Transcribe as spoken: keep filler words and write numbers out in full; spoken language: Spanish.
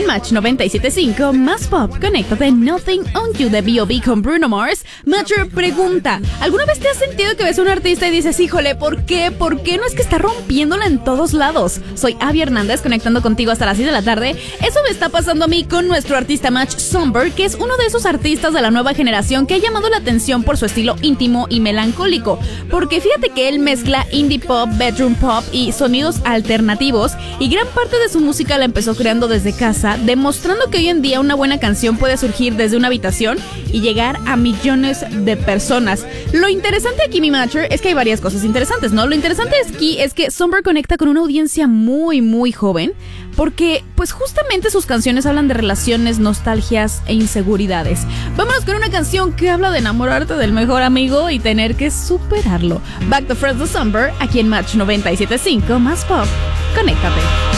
Match noventa y siete punto cinco, más pop, conéctate, Nothing on You de B O B con Bruno Mars. Matcher pregunta, ¿alguna vez te has sentido que ves a un artista y dices, híjole, ¿por qué? ¿Por qué no es que está rompiéndola en todos lados? Soy Abby Hernández, conectando contigo hasta las seis de la tarde. Eso me está pasando a mí con nuestro artista Match Somber, que es uno de esos artistas de la nueva generación que ha llamado la atención por su estilo íntimo y melancólico. Porque fíjate que él mezcla indie pop, bedroom pop y sonidos alternativos, y gran parte de su música la empezó creando desde casa, demostrando que hoy en día una buena canción puede surgir desde una habitación y llegar a millones de personas. Lo interesante aquí, mi Matcher, es que hay varias cosas interesantes, ¿no? Lo interesante aquí es que Somber conecta con una audiencia muy, muy joven, porque pues justamente sus canciones hablan de relaciones, nostalgias e inseguridades. Vámonos con una canción que habla de enamorarte del mejor amigo y tener que superarlo. Back to Friends de Somber, aquí en Match noventa y siete punto cinco, más pop. Conéctate.